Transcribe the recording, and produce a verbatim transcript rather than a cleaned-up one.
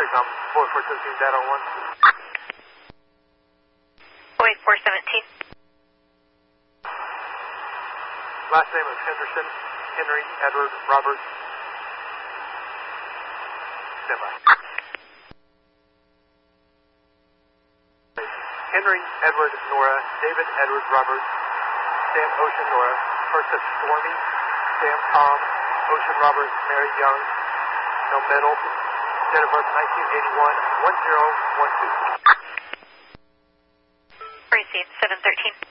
Six, um, four four seventeen, data on one. oh eight four seventeen. Last name is Henderson, Henry Edward Robert. Stand by. Henry Edward Nora, David Edward Robert, Sam Ocean Nora, first is Stormy, Sam Tom, Ocean Robert, Mary Young, no middle, date of birth nineteen eighty-one, one zero one two. Received, seven thirteen.